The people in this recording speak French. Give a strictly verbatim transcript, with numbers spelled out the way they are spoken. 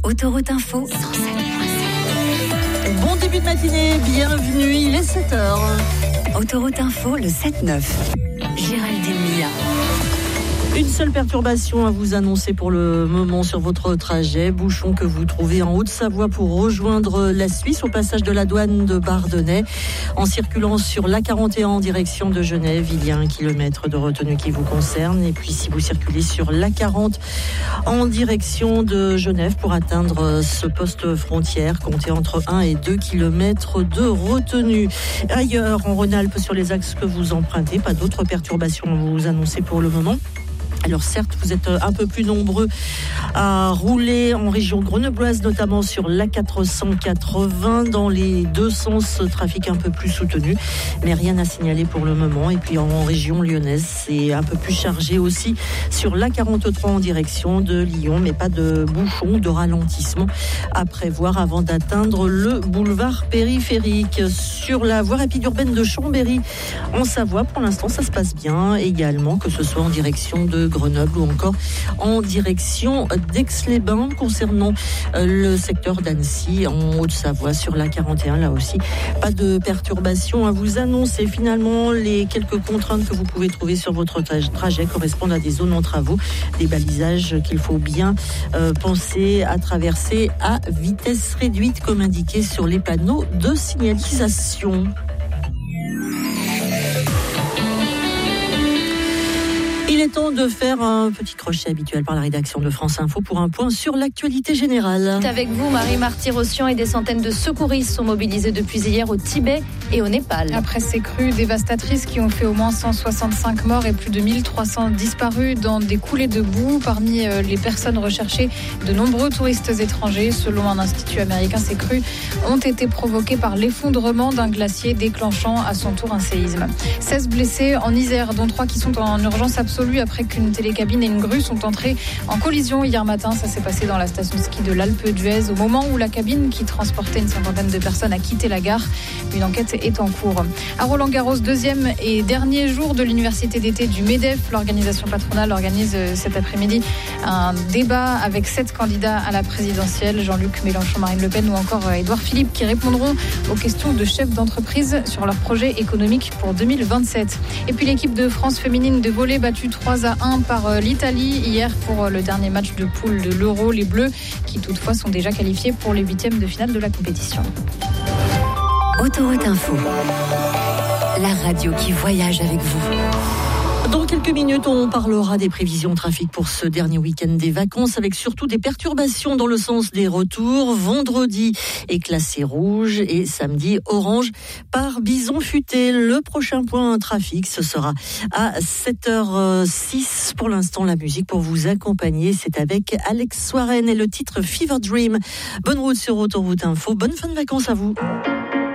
Autoroute Info cent sept virgule sept. Bon début de matinée, bienvenue, il est sept heures. Autoroute Info, le sept neuf. Géraldine Mia. Une seule perturbation à vous annoncer pour le moment sur votre trajet. Bouchon que vous trouvez en Haute-Savoie pour rejoindre la Suisse au passage de la douane de Bardonnay. En circulant sur l'A quarante et un en direction de Genève, il y a un kilomètre de retenue qui vous concerne. Et puis si vous circulez sur l'A quarante en direction de Genève pour atteindre ce poste frontière, comptez entre un et deux kilomètres de retenue. Ailleurs, en Rhône-Alpes, sur les axes que vous empruntez, pas d'autres perturbations à vous annoncer pour le moment. Alors certes, vous êtes un peu plus nombreux à rouler en région grenobloise, notamment sur l'A quatre cent quatre-vingts, dans les deux sens, trafic un peu plus soutenu, mais rien à signaler pour le moment. Et puis en région lyonnaise, c'est un peu plus chargé aussi sur l'A quarante-trois en direction de Lyon, mais pas de bouchons, de ralentissement à prévoir avant d'atteindre le boulevard périphérique. Sur la voie rapide urbaine de Chambéry, en Savoie, pour l'instant, ça se passe bien également, que ce soit en direction de Grenoble ou encore en direction d'Aix-les-Bains. Concernant le secteur d'Annecy en Haute-Savoie sur l'A quarante et un, là aussi pas de perturbations à vous annoncer. Finalement, les quelques contraintes que vous pouvez trouver sur votre trajet correspondent à des zones en travaux, des balisages qu'il faut bien euh, penser à traverser à vitesse réduite comme indiqué sur les panneaux de signalisation. Il est temps de faire un petit crochet habituel par la rédaction de France Info pour un point sur l'actualité générale. Avec vous, Marie-Marty Rossian, et des centaines de secouristes sont mobilisés depuis hier au Tibet et au Népal. Après ces crues dévastatrices qui ont fait au moins cent soixante-cinq morts et plus de mille trois cents disparus dans des coulées de boue, parmi les personnes recherchées, de nombreux touristes étrangers. Selon un institut américain, ces crues ont été provoquées par l'effondrement d'un glacier déclenchant à son tour un séisme. seize blessés en Isère, dont trois qui sont en urgence absolue après qu'une télécabine et une grue sont entrées en collision hier matin. Ça s'est passé dans la station de ski de l'Alpe d'Huez au moment où la cabine qui transportait une cinquantaine de personnes a quitté la gare. Une enquête est en cours. À Roland-Garros, deuxième et dernier jour de l'université d'été du MEDEF, l'organisation patronale organise cet après-midi un débat avec sept candidats à la présidentielle, Jean-Luc Mélenchon, Marine Le Pen ou encore Édouard Philippe, qui répondront aux questions de chefs d'entreprise sur leur projet économique pour deux mille vingt-sept. Et puis l'équipe de France féminine de volley battue trois à un par l'Italie hier pour le dernier match de poule de l'Euro. Les Bleus qui toutefois sont déjà qualifiés pour les huitièmes de finale de la compétition. Autoroute Info, la radio qui voyage avec vous. Dans quelques minutes, on parlera des prévisions trafic pour ce dernier week-end des vacances, avec surtout des perturbations dans le sens des retours. Vendredi est classé rouge et samedi orange par bison futé. Le prochain point trafic, ce sera à sept heures six. Pour l'instant, la musique pour vous accompagner, c'est avec Alex Warren et le titre Fever Dream. Bonne route sur Autoroute Info. Bonne fin de vacances à vous.